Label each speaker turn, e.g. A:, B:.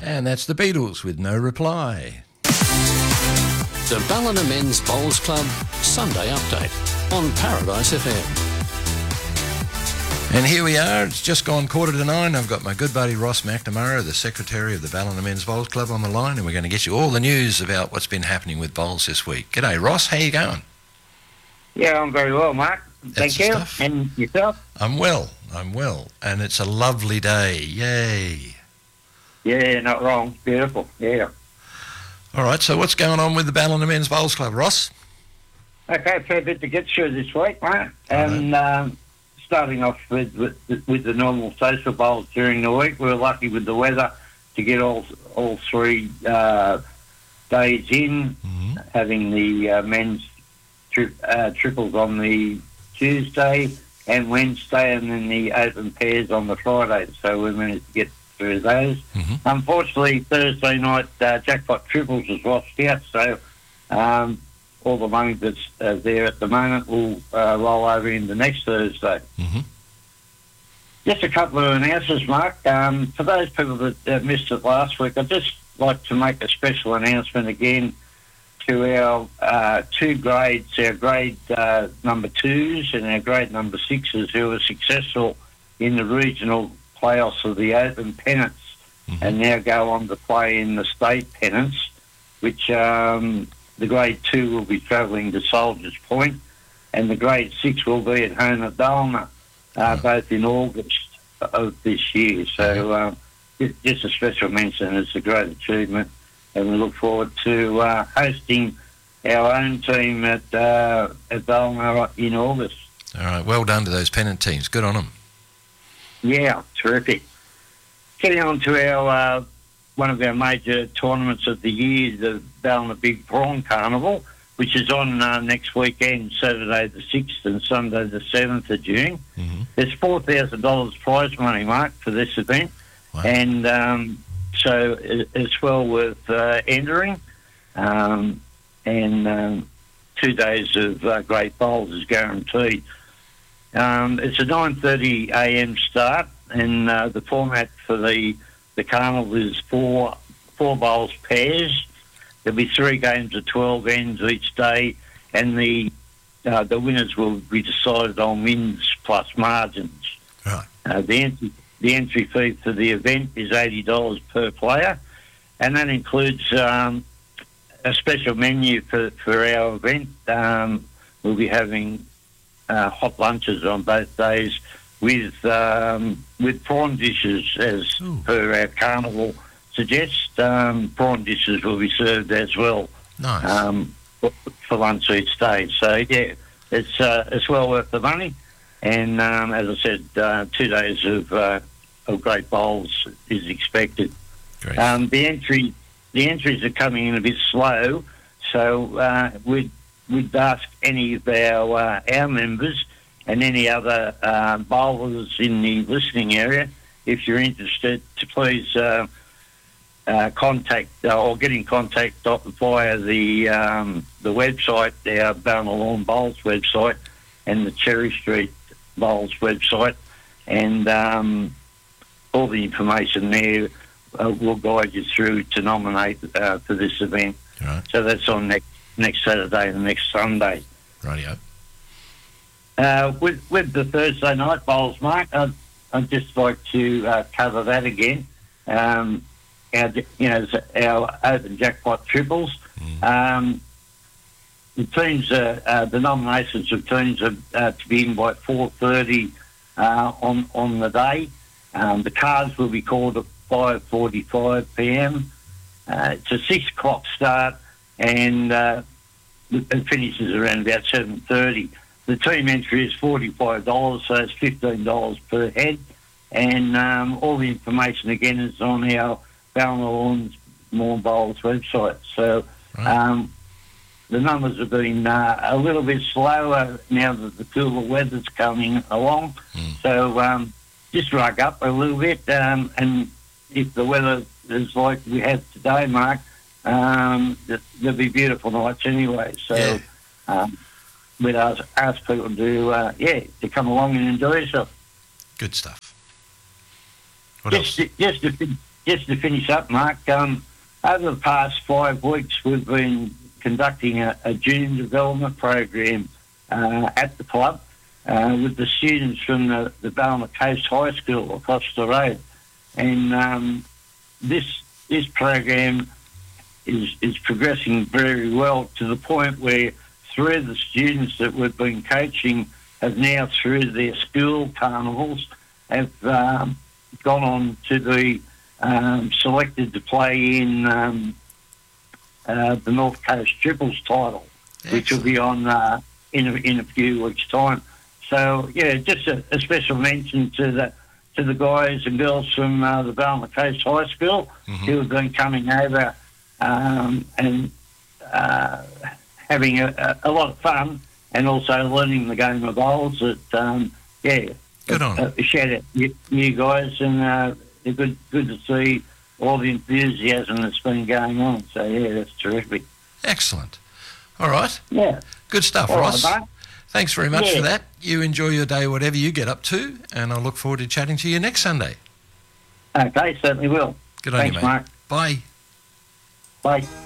A: And that's the Beatles with No Reply.
B: The Ballina Men's Bowls Club Sunday Update on Paradise FM.
A: And here we are, it's just gone 8:45. I've got my good buddy Ross McNamara, the Secretary of the Ballina Men's Bowls Club, on the line, and we're going to get you all the news about what's been happening with bowls this week. G'day Ross, how you going?
C: Yeah, I'm very well, Mark. Thank you.
A: Stuff.
C: And yourself?
A: I'm well, and it's a lovely day, yay.
C: Yeah, not wrong. Beautiful, yeah.
A: All right, so what's going on with the Ballina Men's Bowls Club, Ross?
C: Okay, fair bit to get through this week, mate. And starting off with the normal social bowls during the week, we were lucky with the weather to get all 3 days in, having the men's triples on the Tuesday and Wednesday, and then the open pairs on the Friday. So we managed to get through those. Unfortunately, Thursday night jackpot triples was washed out, so all the money that's there at the moment will roll over into next Thursday. Just a couple of announcements, Mark. For those people that missed it last week, I'd just like to make a special announcement again to our 2 grades, our grade number 2s and our grade number 6s who were successful in the regional playoffs of the Open Pennants and now go on to play in the state pennants, which the grade 2 will be travelling to Soldiers Point and the grade 6 will be at home at Dalna, both in August of this year. So just a special mention. It's a great achievement, and we look forward to hosting our own team at Dalna in August.
A: All right, well done to those pennant teams. Good on them. Yeah,
C: terrific. Getting on to our one of our major tournaments of the year, the Ballina Big Prawn Carnival, which is on next weekend, Saturday the 6th and Sunday the 7th of June. There's $4,000 prize money, Mark, for this event.
A: Wow.
C: And so it's well worth entering. And 2 days of great bowls is guaranteed. It's a 9:30 a.m. start, and the format for the carnival is four bowls pairs. There'll be 3 games of 12 ends each day, and the winners will be decided on wins plus margins.
A: Right.
C: The entry fee for the event is $80 per player, and that includes a special menu for our event. We'll be having hot lunches on both days with prawn dishes, as per our carnival suggests. Prawn dishes will be served as well.
A: Nice.
C: For lunch each day. So yeah, it's well worth the money. And as I said, 2 days of great bowls is expected.
A: Great.
C: The entries are coming in a bit slow, so we'd ask any of our members and any other bowlers in the listening area, if you're interested, to please contact or get in contact via the website, our Ballina Lawn Bowls website, and the Cherry Street Bowls website, and all the information there will guide you through to nominate for this event.
A: Right.
C: So that's on next Saturday and next Sunday.
A: Rightio.
C: With the Thursday night bowls, Mark, I'd just like to cover that again. Our open jackpot triples. The teams, the nominations of teams are to be in by 4:30 on the day. The cards will be called at 5:45 p.m. It's a 6 o'clock start, and it finishes around about 7:30. The team entry is $45, so it's $15 per head, and all the information again is on our Ballina Lawn Bowls website. So the numbers have been a little bit slower now that the cooler weather's coming along. So just rug up a little bit, and if the weather is like we have today, Mark, there'll be beautiful nights anyway. So we'd ask people to come along and enjoy yourself.
A: Good stuff.
C: just to finish up, Mark, over the past 5 weeks, we've been conducting a junior development program at the club with the students from the Ballina Coast High School across the road. And this program is progressing very well, to the point where 3 of the students that we've been coaching have now, through their school carnivals, have gone on to be selected to play in the North Coast Triples title, which will be on in a few weeks' time. So yeah, just a special mention to the guys and girls from the Ballina Coast High School who have been coming over and having a lot of fun, and also learning the game of bowls.
A: Good on.
C: A shout out to you guys, and it's good to see all the enthusiasm that's been going on. So yeah, that's terrific.
A: Excellent. All right.
C: Yeah.
A: Good stuff,
C: All
A: Ross.
C: right, mate.
A: Thanks very much for that. You enjoy your day, whatever you get up to, and I look forward to chatting to you next Sunday.
C: Okay, certainly will.
A: Good on you, mate.
C: Thanks, Mark.
A: Bye.
C: Bye.